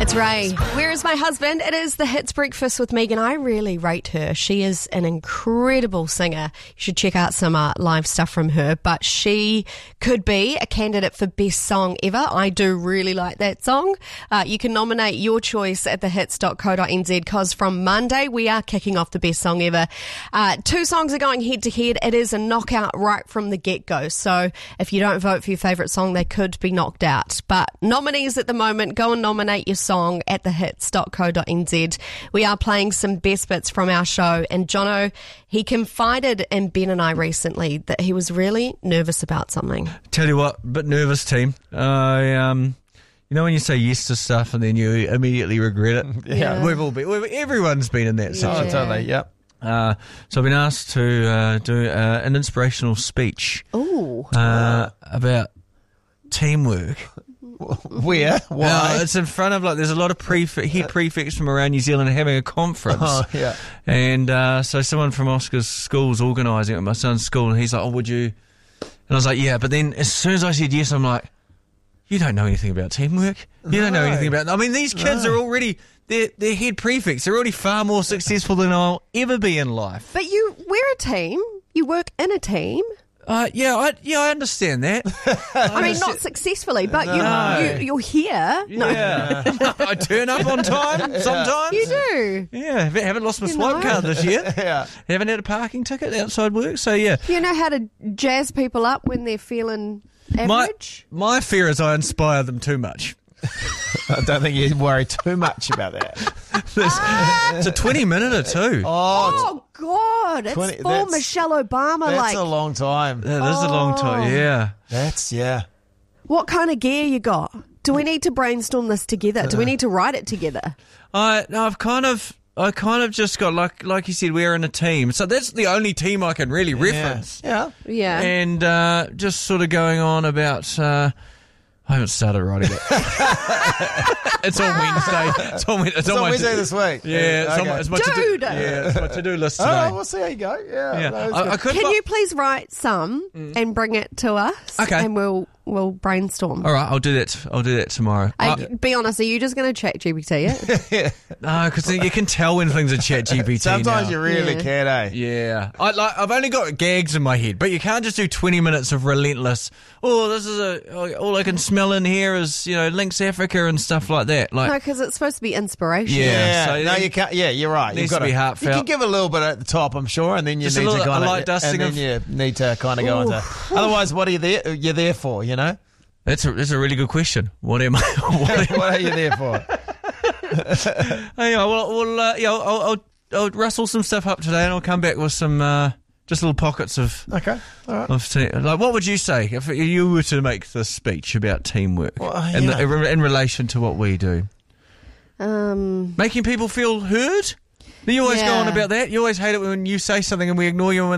It's Ray. Where is my husband? It is the Hits Breakfast with Megan. I really rate her. She is an incredible singer. You should check out some live stuff from her. But she could be a candidate for Best Song Ever. I do really like that song. You can nominate your choice at thehits.co.nz because from Monday we are kicking off the Best Song Ever. 2 songs are going head to head. It is a knockout right from the get-go. So if you don't vote for your favourite song, they could be knocked out. But nominees at the moment, go and nominate your song at thehits.co.nz. We are playing some best bits from our show, and Jono, he confided in Ben and I recently that he was really nervous about something. Tell you what, bit nervous, team. You know when you say yes to stuff and then you immediately regret it? Yeah. Everyone's been in that situation. Oh, totally, yep. So I've been asked to do an inspirational speech about teamwork. Where? Why? It's in front of, there's a lot of head prefects from around New Zealand having a conference. Oh, yeah. And so someone from Oscar's school's organising it at my son's school, and he's like, would you? And I was like, yeah. But then as soon as I said yes, I'm like, you don't know anything about teamwork. You don't know anything about... I mean, these kids are already... They're head prefects. They're already far more successful than I'll ever be in life. But we're a team. You work in a team. I understand that. I mean, not successfully, but you're here. Yeah. No. I turn up on time sometimes. You do. Yeah, haven't lost my swipe card this year. Yeah. Haven't had a parking ticket outside work, so yeah. You know how to jazz people up when they're feeling average? My fear is I inspire them too much. I don't think you worry too much about that. It's a 20-minute or two. Oh, God. It's 20 full Michelle Obama. That's a long time. That is a long time, yeah. What kind of gear you got? Do we need to brainstorm this together? Do we need to write it together? I kind of just got, like you said, we're in a team. So that's the only team I can really reference. Yeah. Yeah. And just sort of going on about... I haven't started writing it. It's on Wednesday. It's on Wednesday this week. Yeah, Okay. it's my to-do list today. Oh, we'll see how you go. Yeah. Can you please write some and bring it to us? Okay. And we'll brainstorm. All right, I'll do that tomorrow. Be honest, are you just going to chat GPT it? No, because you can tell when things are chat GPT. Sometimes now. you really can, eh? Yeah. I've only got gags in my head, but you can't just do 20 minutes of relentless, this is all I can smell in here is, Lynx Africa and stuff like that. No, because it's supposed to be inspirational. Yeah. So no, you can't. Yeah, you're right. Needs to be heartfelt. You can give a little bit at the top, I'm sure, and then you Just need to kind of light dusting, and then you need to kind of go into. Otherwise, what are you there? You're there for, That's a really good question. What am I? What are you there for? I'll rustle some stuff up today, and I'll come back with some just little pockets of. Okay, all right. What would you say if you were to make this speech about teamwork in relation to what we do? Making people feel heard. You always go on about that. You always hate it when you say something and we ignore you when